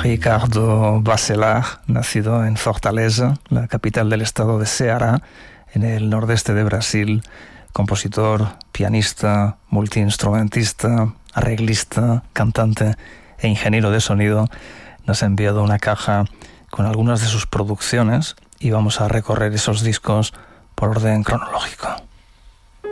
Ricardo Bacelar, nacido en Fortaleza, la capital del estado de Ceará, en el nordeste de Brasil, compositor, pianista, multiinstrumentista, arreglista, cantante e ingeniero de sonido, nos ha enviado una caja con algunas de sus producciones y vamos a recorrer esos discos por orden cronológico.